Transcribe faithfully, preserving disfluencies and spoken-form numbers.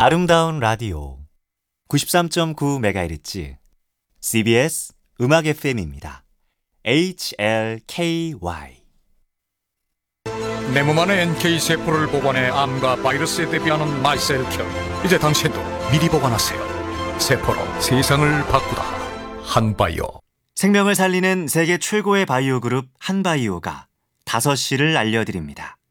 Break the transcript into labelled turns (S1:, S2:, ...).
S1: 아름다운 라디오 구십삼 점 구 메가헤르츠 씨비에스 음악 에프엠입니다. 에이치엘케이와이
S2: 내 몸 안에 엔케이 세포를 보관해 암과 바이러스에 대비하는 마이셀큐. 이제 당신도 미리 보관하세요. 세포로 세상을 바꾸다. 한바이오.
S1: 생명을 살리는 세계 최고의 바이오 그룹 한바이오가 다섯 시를 알려드립니다.